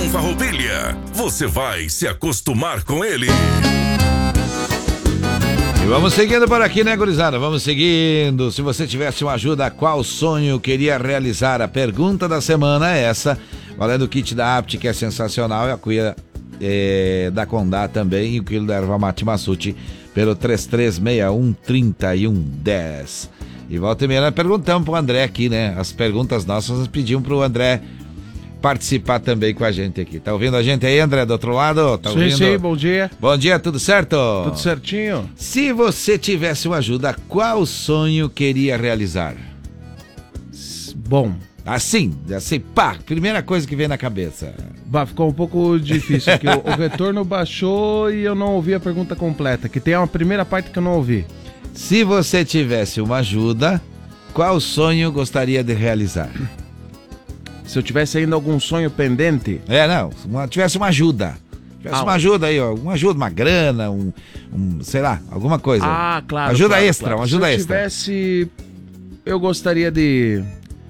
Farroupilha. Você vai se acostumar com ele. E vamos seguindo por aqui, né, gurizada? Vamos seguindo. Se você tivesse uma ajuda, qual sonho queria realizar? A pergunta da semana é essa. Valendo o kit da Apt, que é sensacional, e a cuia da Condá também, e o quilo da erva mate Massuti pelo 3361-3110. E volta e meia, nós perguntamos pro André aqui, né? As perguntas nossas, nós pedimos pro André participar também com a gente aqui. Tá ouvindo a gente aí, André, do outro lado? Tá ouvindo? Sim, bom dia. Bom dia, tudo certo? Tudo certinho. Se você tivesse uma ajuda, qual sonho queria realizar? Bom. Assim, pá, primeira coisa que vem na cabeça. Ficou um pouco difícil, porque o retorno baixou e eu não ouvi a pergunta completa, que tem uma primeira parte que eu não ouvi. Se você tivesse uma ajuda, qual sonho gostaria de realizar? Se eu tivesse ainda algum sonho pendente? Tivesse uma ajuda. Uma ajuda aí, ó. Uma ajuda, uma grana, sei lá, alguma coisa. Claro. Ajuda extra, claro. uma ajuda extra. Se eu tivesse, eu gostaria de...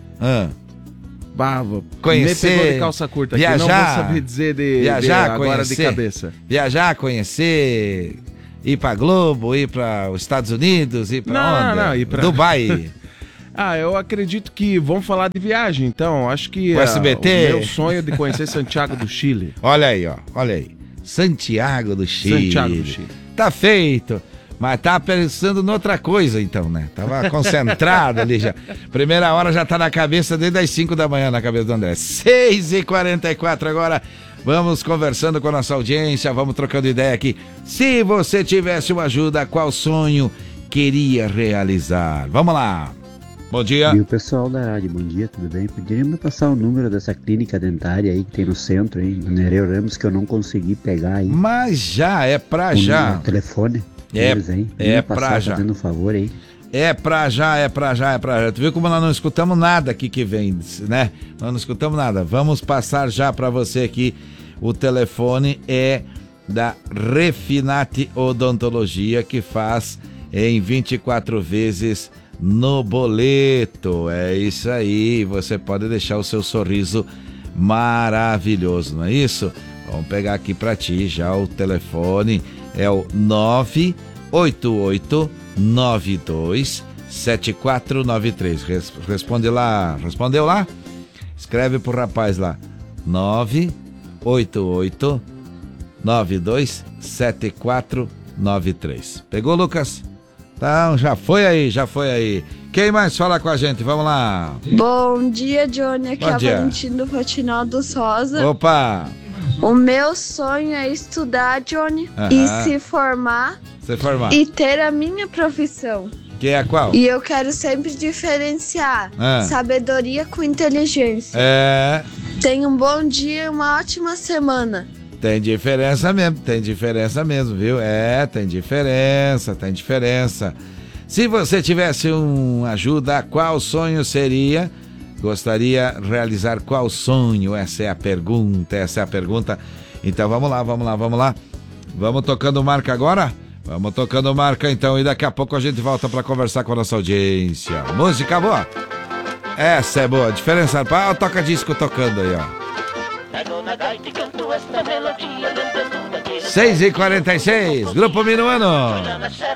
Conhecer, me pegou de calça curta aqui, viajar, não vou saber dizer viajar, agora conhecer, de cabeça. Viajar, conhecer, ir pra Globo, ir para os Estados Unidos, ir pra onde? Não, ir pra... Dubai. Eu acredito que vamos falar de viagem, então, acho que o SBT. O meu sonho é de conhecer Santiago do Chile. Olha aí, Santiago do Chile. Tá feito. Mas tá pensando noutra coisa, então, né? Tava concentrado ali já. Primeira hora já tá na cabeça desde as 5 da manhã na cabeça do André. 6h44 agora. Vamos conversando com a nossa audiência, vamos trocando ideia aqui. Se você tivesse uma ajuda, qual sonho queria realizar? Vamos lá. Bom dia. E o pessoal da rádio, bom dia, tudo bem? Poderia me passar o número dessa clínica dentária aí que tem no centro, aí, no Nereu Ramos, que eu não consegui pegar aí. Mas já, é pra já. O telefone. É pra já. Fazendo um favor aí. É pra já. Tu viu como nós não escutamos nada aqui que vem, né? Nós não escutamos nada. Vamos passar já pra você aqui. O telefone é da Refinati Odontologia, que faz em 24 vezes no boleto. É isso aí. Você pode deixar o seu sorriso maravilhoso, não é isso? Vamos pegar aqui pra ti já o telefone. É o 988927493. Responde lá. Respondeu lá? Escreve pro rapaz lá. 988927493. Pegou, Lucas? Então, já foi aí. Quem mais fala com a gente? Vamos lá. Bom dia, Johnny. Aqui é a Valentina do Fatinal dos Rosa. Opa! O meu sonho é estudar, Johnny, e se formar e ter a minha profissão. Que é a qual? E eu quero sempre diferenciar sabedoria com inteligência. Tenha um bom dia e uma ótima semana. Tem diferença mesmo, viu? Tem diferença. Se você tivesse uma ajuda, qual sonho seria? Gostaria de realizar qual sonho? Essa é a pergunta. Então vamos lá. Vamos tocando marca agora? Vamos tocando marca então, e daqui a pouco a gente volta para conversar com a nossa audiência. Música boa? Essa é boa, diferença. Olha o toca-disco tocando aí, ó. 6h46, Grupo Minuano.